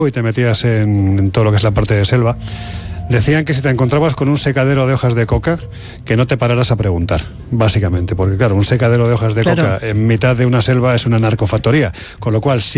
y te metías en todo lo que es la parte de selva, decían que si te encontrabas con un secadero de hojas de coca, que no te pararas a preguntar, básicamente, porque claro, un secadero de hojas de coca en mitad de una selva es una narcofactoría, con lo cual si